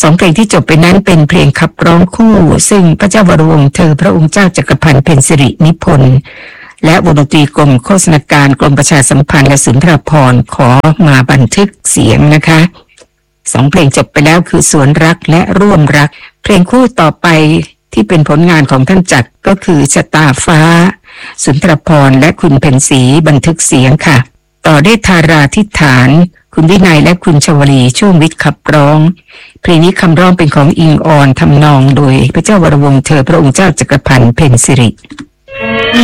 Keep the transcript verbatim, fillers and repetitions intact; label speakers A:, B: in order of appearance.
A: สองเพลงที่จบไปนั้นเป็นเพลงขับร้องคู่ซึ่งพระเจ้าวรวงศ์เธอพระองค์เจ้าจักรพันธ์เพ็ญสิรินิพนธ์และวงดนตรีกรมโฆษณาการกรมประชาสัมพันธ์และสุนทรภรณ์ขอมาบันทึกเสียงนะคะสองเพลงจบไปแล้วคือสวนรักและร่วมรักเพลงคู่ต่อไปที่เป็นผลงานของท่านจักรก็คือชะตาฟ้าสุนทรภรณ์และคุณเพ็ญศรีบันทึกเสียงค่ะต่อด้วยธาราธิฐานคุณวินัยและคุณชวลีช่วงวิทย์ขับร้องเพลงนี้คำร้องเป็นของอิงออนทำนองโดยพระเจ้าวรวงศ์เธอพระองค์เจ้าจักรพันธ์เพ็ญสิริ